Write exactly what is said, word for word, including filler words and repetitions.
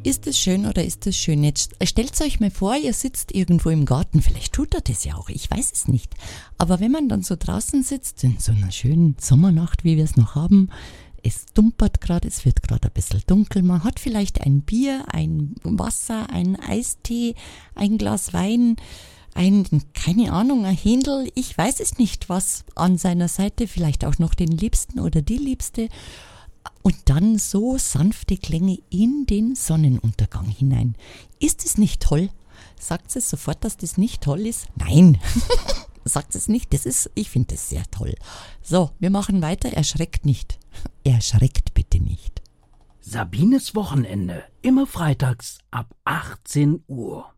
Ist es schön oder ist es schön? Jetzt stellt euch mal vor, ihr sitzt irgendwo im Garten. Vielleicht tut er das ja auch, ich weiß es nicht. Aber wenn man dann so draußen sitzt, in so einer schönen Sommernacht, wie wir es noch haben, es dumpert gerade, es wird gerade ein bisschen dunkel. Man hat vielleicht ein Bier, ein Wasser, einen Eistee, ein Glas Wein, ein, keine Ahnung, ein Händel. Ich weiß es nicht, was an seiner Seite, vielleicht auch noch den Liebsten oder die Liebste. Und dann so sanfte Klänge in den Sonnenuntergang hinein. Ist es nicht toll? Sagt es sofort, dass das nicht toll ist? Nein, sagt es nicht. Das ist, ich finde das sehr toll. So, wir machen weiter. Erschreckt nicht. Erschreckt bitte nicht. Sabines Wochenende, immer freitags ab achtzehn Uhr.